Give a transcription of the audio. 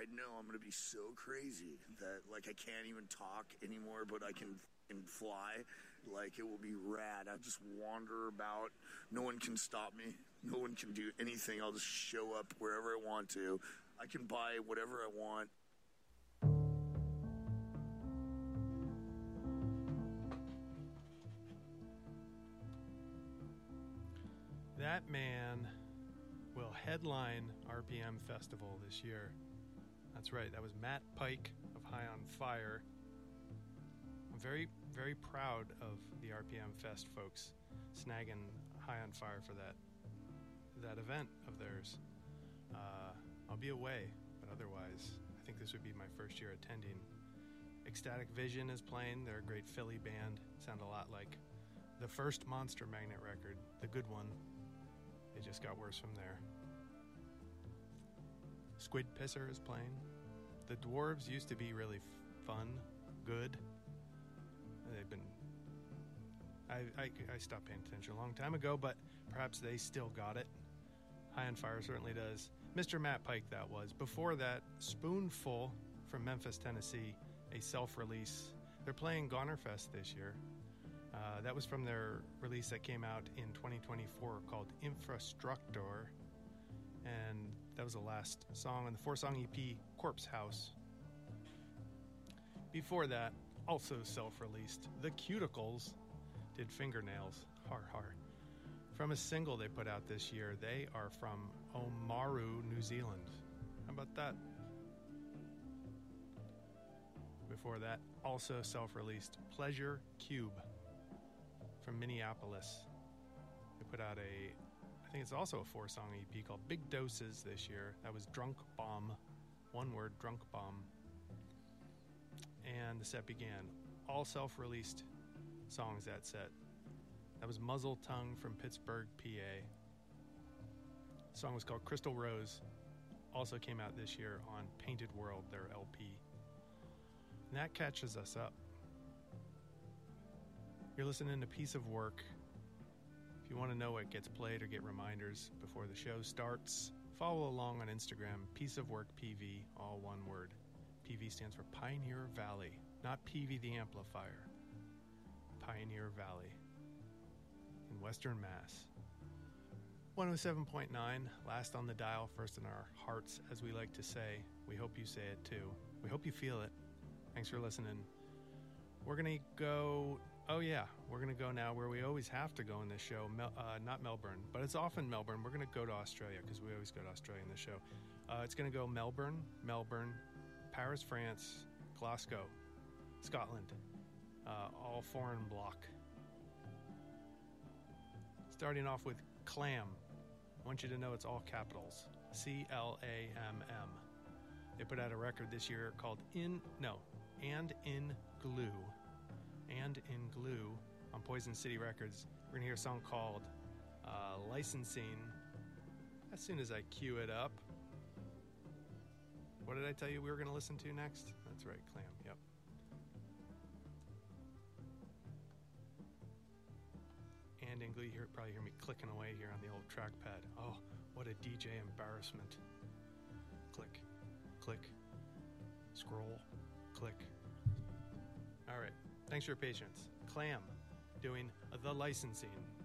I know I'm going to be so crazy that, like, I can't even talk anymore, but I can fly. Like, it will be rad. I'll just wander about. No one can stop me. No one can do anything. I'll just show up wherever I want to. I can buy whatever I want. That man will headline RPM Festival this year. That's right. That was Matt Pike of High on Fire. I'm very, very proud of the RPM Fest folks snagging High on Fire for that event of theirs. I'll be away, but otherwise, I think this would be my first year attending. Ecstatic Vision is playing. They're a great Philly band. Sound a lot like the first Monster Magnet record, the good one. It just got worse from there. Squid Pisser is playing. The Dwarves used to be really fun, good. They've been... I stopped paying attention a long time ago, but perhaps they still got it. High on Fire certainly does. Mr. Matt Pike, that was. Before that, Spoonful from Memphis, Tennessee, a self-release. They're playing Gonerfest this year. That was from their release that came out in 2024 called Infrastructor. And that was the last song on the 4-song EP, Corpse House. Before that, also self-released, The Cuticles did Fingernails. Har har. From a single they put out this year, they are from Oamaru, New Zealand. How about that? Before that, also self-released, Pleasure Cube from Minneapolis. They put out I think it's also a 4-song EP called Big Doses this year. That was Drunk Bomb. One word, Drunk Bomb. And the set began. All self-released songs, that set. That was Muzzle Tongue from Pittsburgh, PA. The song was called Crystal Rose. Also came out this year on Painted World, their LP. And that catches us up. You're listening to Piece of Work. If you want to know what gets played or get reminders before the show starts, follow along on Instagram, Piece of Work PV, all one word. PV stands for Pioneer Valley, not PV the amplifier. Pioneer Valley in Western Mass. 107.9, last on the dial, first in our hearts, as we like to say. We hope you say it too. We hope you feel it. Thanks for listening. We're going to go... Oh, yeah, we're going to go now where we always have to go in this show. Not Melbourne, but it's often Melbourne. We're going to go to Australia because we always go to Australia in this show. It's going to go Melbourne, Paris, France, Glasgow, Scotland, all foreign bloc. Starting off with Clam. I want you to know it's all capitals. CLAMM. They put out a record this year called And in Glue. And in Glue on Poison City Records. We're going to hear a song called Licensing as soon as I cue it up. What did I tell you we were going to listen to next? That's right, Clam, yep. And in Glue, you probably hear me clicking away here on the old trackpad. Oh, what a DJ embarrassment. Click, click, scroll, click. All right. Thanks for your patience. Clam doing The Licensing.